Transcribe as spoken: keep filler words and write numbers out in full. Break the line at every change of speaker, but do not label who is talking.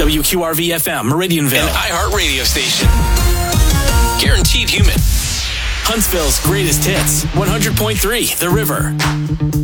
W Q R V F M, Meridianville.
An iHeart radio station. Guaranteed human.
Huntsville's greatest hits, one hundred point three, The River.